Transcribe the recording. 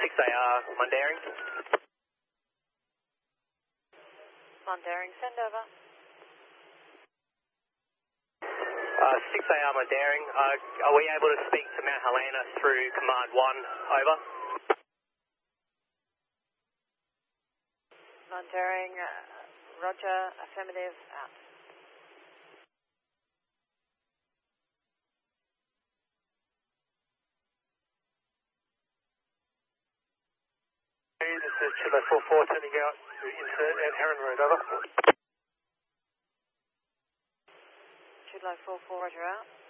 6AR, Mundaring. Mundaring, send over. 6AR, Mundaring. Are we able to speak to Mount Helena through Command 1? Over. Mundaring, roger, affirmative, out. This is Chilo 44 turning out to insert at Heron Road, over. Chilo 44, roger, out.